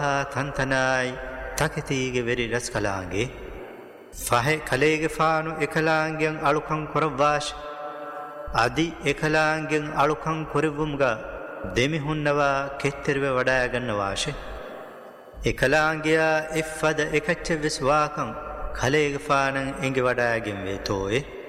තන්තනයි තකතිීගේ වෙරි රැස් කලාන්ගේ ෆහෙ කලේගේ ෆානු එකලාන්ගෙන් අලුකං කොරවාශ අදි එකලාන්ගෙන් අලුකං කොරවුම්ග දෙමිහුන්නවා කෙත්තෙරව වඩාගන්න වාශේ එකලාන්ගයා එෆ්වද එකච්ච විස්වාකං කලේගේ ෆානන් එංගෙ වඩාගෙන් වේ තෝයේ